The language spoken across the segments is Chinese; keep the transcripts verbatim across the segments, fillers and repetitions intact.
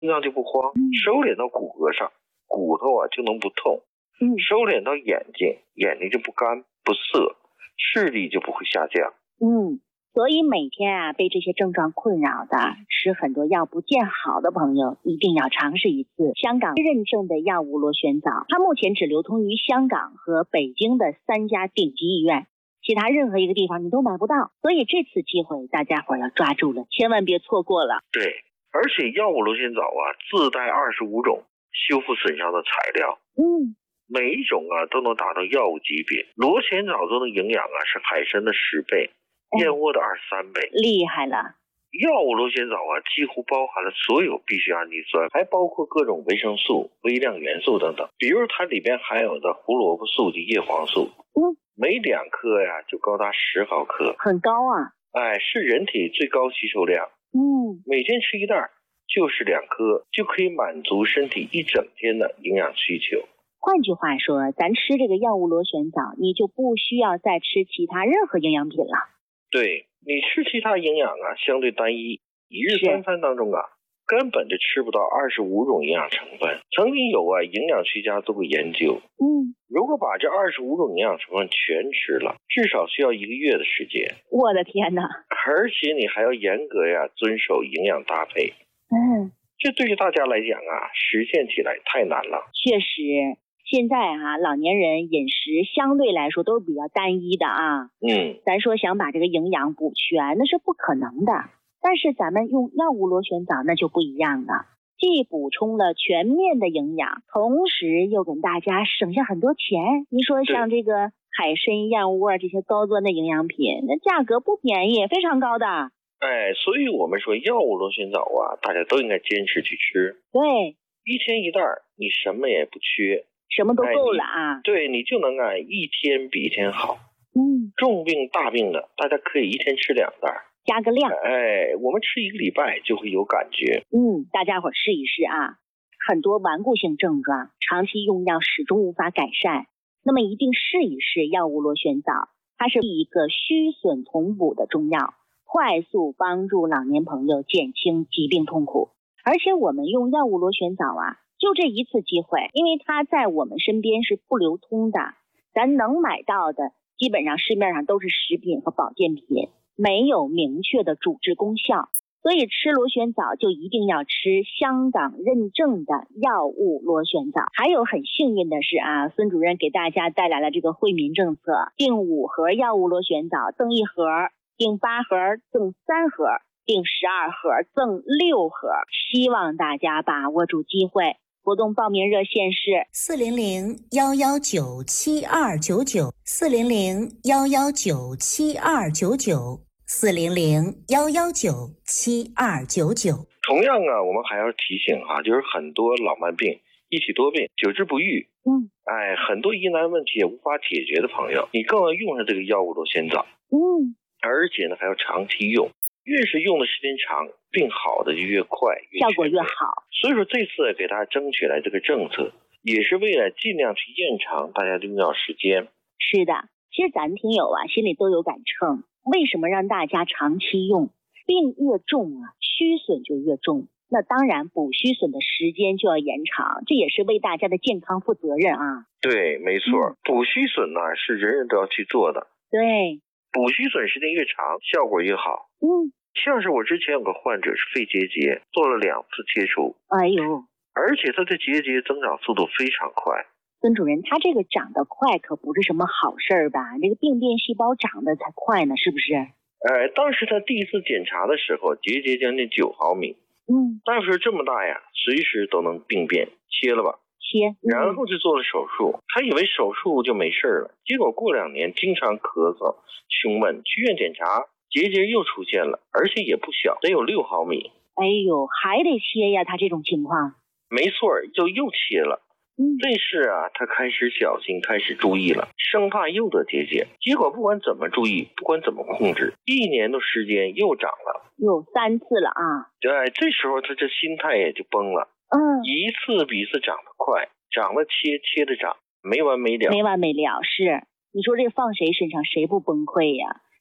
心脏就不慌， 嗯、 收敛到骨骼上，骨头啊就能不痛， 嗯， 收敛到眼睛，眼睛就不干不涩，视力就不会下降。 嗯，所以每天啊被这些症状困扰的，吃很多药不见好的朋友，一定要尝试一次香港认证的药物螺旋藻。它目前只流通于香港和北京的三家顶级医院，其他任何一个地方你都买不到。所以这次机会大家伙要抓住了，千万别错过了。 对，而且药物螺旋藻啊自带二十五种修复损伤的材料， 嗯， 每一种啊都能达到药物级别。螺旋藻中的营养啊是海参的十倍，燕窝的二十三倍， 厉害了。 药物螺旋藻啊几乎包含了所有必需氨基酸，还包括各种维生素、微量元素等等。比如它里边含有的胡萝卜素及叶黄素， 嗯， 每两颗呀就高达十毫克， 很高啊。 哎，是人体最高吸收量。 嗯， 每天吃一袋，就是两颗，就可以满足身体一整天的营养需求。 换句话说，咱吃这个药物螺旋藻，你就不需要再吃其他任何营养品了。 对，你吃其他营养啊相对单一，一日三餐当中啊根本就吃不到二十五种营养成分。曾经有啊营养学家做过研究， 嗯， 如果把这二十五种营养成分全吃了，至少需要一个月的时间。 我的天哪！ 而且你还要严格呀遵守营养搭配。 嗯， 这对于大家来讲啊实现起来太难了。 确实，现在啊老年人饮食相对来说都是比较单一的啊。 嗯， 咱说想把这个营养补全那是不可能的，但是咱们用药物螺旋藻那就不一样了，既补充了全面的营养，同时又给大家省下很多钱。你说像这个海参、燕窝这些高端的营养品，那价格不便宜，非常高的。 哎，所以我们说药物螺旋藻啊，大家都应该坚持去吃。 对， 一天一袋，你什么也不缺， 什么都够了啊。 哎、对，你就能啊一天比一天好。 嗯， 重病大病的，大家可以一天吃两袋， 加个量。 哎，我们吃一个礼拜就会有感觉。 嗯，大家伙试一试啊。很多顽固性症状，长期用药始终无法改善，那么一定试一试药物螺旋藻，它是一个虚损同补的中药，快速帮助老年朋友减轻疾病痛苦。而且我们用药物螺旋藻啊，就这一次机会，因为它在我们身边是不流通的，咱能买到的基本上市面上都是食品和保健品，没有明确的主治功效，所以吃螺旋藻就一定要吃香港认证的药物螺旋藻。还有很幸运的是啊，孙主任给大家带来了这个惠民政策，订五盒药物螺旋藻赠一盒，订八盒赠三盒，订十二盒赠六盒，希望大家把握住机会。活动报名热线是四零零幺幺九七二九九，四零零幺幺九七二九九，四零零幺幺九七二九九。 同样啊，我们还要提醒啊，就是很多老慢病、一体多病、久治不愈， 嗯， 哎，很多疑难问题也无法解决的朋友，你更要用上这个药物螺旋藻， 嗯， 而且呢还要长期用。越是用的时间长，病好的就越快，越效果越好。 所以说这次给大家争取来这个政策，也是为了尽量去延长大家的用药时间。 是的，其实咱听友啊心里都有杆秤，为什么让大家长期用？病越重啊，虚损就越重，那当然补虚损的时间就要延长，这也是为大家的健康负责任啊。 对，没错，嗯、补虚损呢是人人都要去做的。 对， 补虚损时间越长，效果越好。 嗯， 像是我之前有个患者是肺结节，做了两次切除， 哎呦， 而且他的结节增长速度非常快。 孙主任，他这个长得快可不是什么好事儿吧？这个病变细胞长得才快呢，是不是？ 呃，当时他第一次检查的时候，结节将近九毫米。 嗯， 大夫说这么大呀，随时都能病变，切了吧。 切，嗯、 然后就做了手术。他以为手术就没事了，结果过两年经常咳嗽、胸闷，去医院检查，结节又出现了，而且也不小，得有六毫米。 哎呦，还得切呀，他这种情况。 没错，就又切了。 嗯， 这是啊，他开始小心，开始注意了，生怕又得结节。结果不管怎么注意，不管怎么控制，一年的时间又长了， 有三次了啊！ 对，这时候他这心态也就崩了。 嗯， 一次比一次长得快，长得切，切的长，没完没了， 没完没了。是，你说这放谁身上谁不崩溃呀？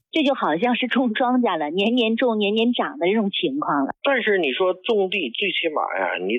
这就好像是种庄稼了，年年种年年长的这种情况了。 但是你说种地，最起码呀，你